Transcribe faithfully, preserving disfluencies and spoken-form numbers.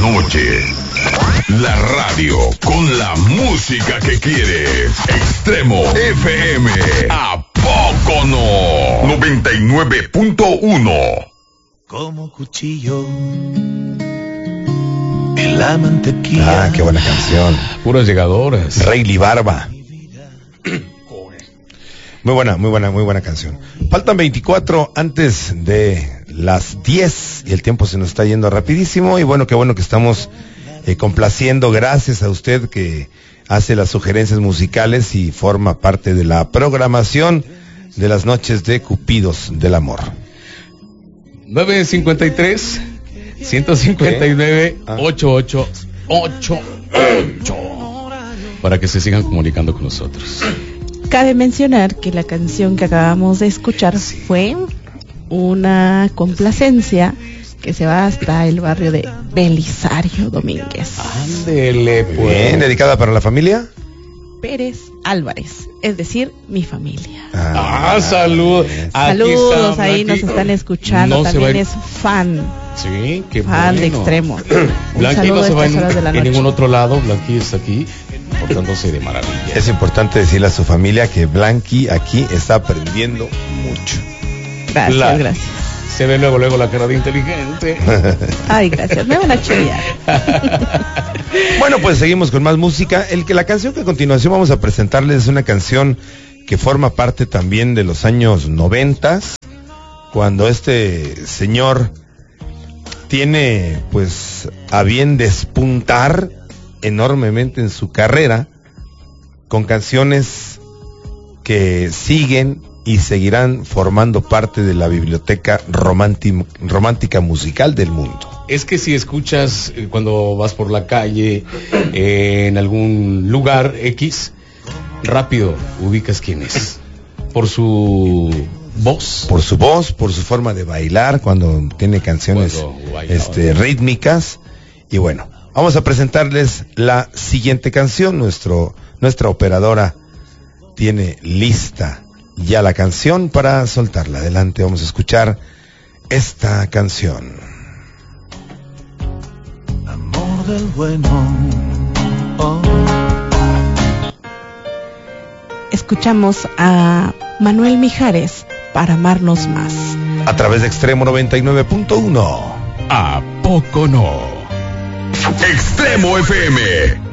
noche. La radio con la música que quieres. Extremo F M. ¿A poco no? noventa y nueve punto uno. Como cuchillo en la mantequilla. Ah, qué buena canción. Puras llegadoras. Rayleigh Barba. Muy buena, muy buena, muy buena canción. Faltan veinticuatro antes de las diez y el tiempo se nos está yendo rapidísimo. Y bueno, qué bueno que estamos eh, complaciendo. Gracias a usted que hace las sugerencias musicales y forma parte de la programación de las noches de Cupidos del Amor. nueve cinco tres, uno cinco nueve, ocho ocho ocho ocho para que se sigan comunicando con nosotros. Cabe mencionar que la canción que acabamos de escuchar fue una complacencia que se va hasta el barrio de Belisario Domínguez. Ándele, pues. Bien, ¿dedicada para la familia? Pérez Álvarez, es decir, mi familia. Ah, ah salud. Saludos, ahí aquí nos están escuchando, no también a... es fan. Sí, qué fan bueno. de Extremo. Blanqui no se va en, en ningún otro lado, Blanqui está aquí, portándose de maravilla. Es importante decirle a su familia que Blanqui aquí está aprendiendo mucho. Gracias, la... gracias. Se ve luego, luego la cara de inteligente. Ay, gracias, me van a chillar. Bueno, pues seguimos con más música. El que la canción que a continuación vamos a presentarles es una canción que forma parte también de los años noventas, cuando este señor tiene pues a bien despuntar enormemente en su carrera con canciones que siguen y seguirán formando parte de la biblioteca romántica, romántica musical del mundo. Es que si escuchas eh, cuando vas por la calle, eh, en algún lugar X, rápido ubicas quién es. Por su voz. Por su voz, por su forma de bailar, cuando tiene canciones cuando este, rítmicas. Y bueno, vamos a presentarles la siguiente canción. Nuestro, nuestra operadora tiene lista ya la canción para soltarla. Adelante, vamos a escuchar esta canción. Amor del bueno. Oh. Escuchamos a Manuel Mijares, Para amarnos más. A través de Extremo noventa y nueve punto uno. ¿A poco no? Extremo F M.